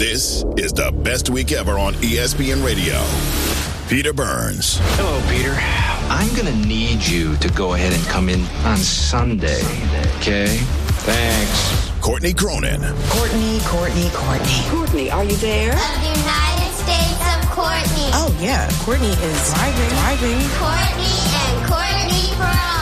This is the best week ever on ESPN Radio. Peter Burns. Hello, Peter. I'm going to need you to go ahead and come in on Sunday, okay? Thanks. Courtney Cronin. Courtney. Courtney, are you there? Of the United States of Courtney. Oh, yeah. Courtney is driving. Courtney and Courtney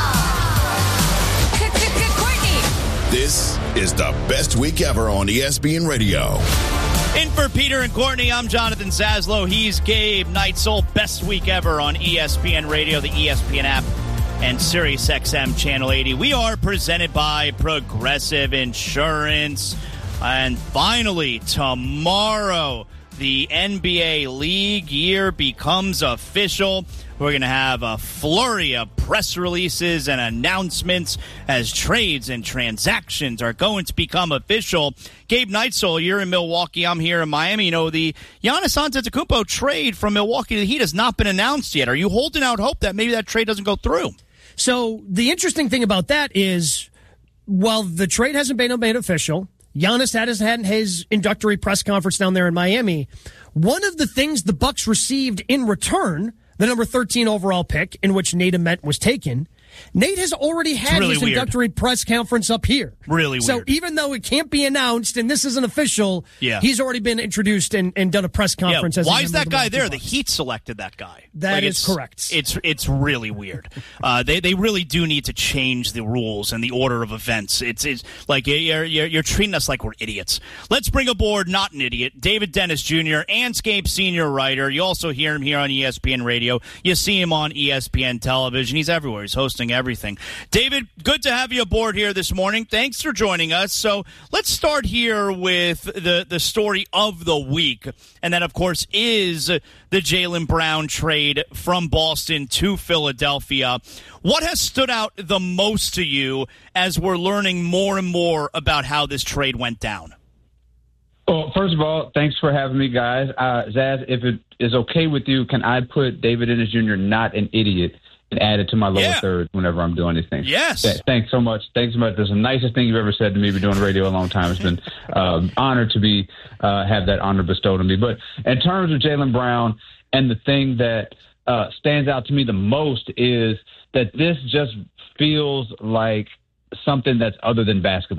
Courtney. This is the best week ever on ESPN Radio. In for Peter and Courtney, I'm Jonathan Zaslow. He's Gabe Neitzel. Best week ever on ESPN Radio, the ESPN app, and SiriusXM Channel 80. We are presented by Progressive Insurance. And finally, tomorrow, the NBA league year becomes official. We're going to have a flurry of press releases and announcements as trades and transactions are going to become official. Gabe Neitzel, you're in Milwaukee. I'm here in Miami. You know, the Giannis Antetokounmpo trade from Milwaukee to the Heat has not been announced yet. Are you holding out hope that maybe that trade doesn't go through? So the interesting thing about that is, while the trade hasn't been made official, Giannis had his introductory press conference down there in Miami. One of the things the Bucks received in return, the number 13 overall pick in which Nate Ament was taken, Nate has already had his introductory press conference up here. Really weird. So even though it can't be announced and this isn't official, he's already been introduced and done a press conference. Yeah. Why is that guy there? The Heat selected that guy. That is correct. It's really weird. They really do need to change the rules and the order of events. It's like you're treating us like we're idiots. Let's bring aboard not an idiot, David Dennis Jr., Anscape senior writer. You also hear him here on ESPN Radio. You see him on ESPN television. He's everywhere. He's hosting everything. David, good to have you aboard here this morning. Thanks for joining us. So let's start here with the story of the week. And that, of course, is the Jaylen Brown trade from Boston to Philadelphia. What has stood out the most to you as we're learning more and more about how this trade went down? Well, first of all, thanks for having me, guys. Zaz, if it is okay with you, can I put David Dennis Jr. not an idiot and add it to my lower third whenever I'm doing these things? Yes. Thanks so much. Thanks so much. That's the nicest thing you've ever said to me. Been doing radio a long time. It's been honored to be have that honor bestowed on me. But in terms of Jaylen Brown, and the thing that stands out to me the most is that this just feels like something that's other than basketball.